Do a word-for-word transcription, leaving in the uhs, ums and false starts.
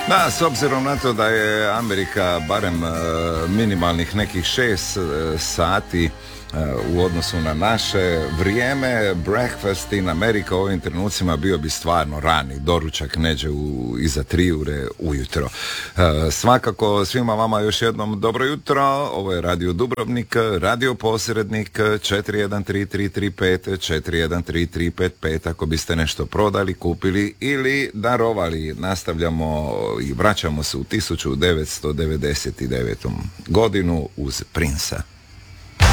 Da, s obzirom na to da je Amerika barem e, minimalnih nekih šest e, sati e, u odnosu na naše vrijeme, breakfast in Amerika u ovim trenucima bio bi stvarno rani, doručak neđe u, iza tri ure ujutro. E, svakako svima vama još jednom dobro jutro, ovo je Radio Dubrovnik, radio posrednik četiri jedan tri tri tri pet četiri jedan tri tri pet pet ako biste nešto prodali, kupili ili darovali. Nastavljamo i vraćamo se u tisuću devetsto devedeset devetu godinu uz Prinsa.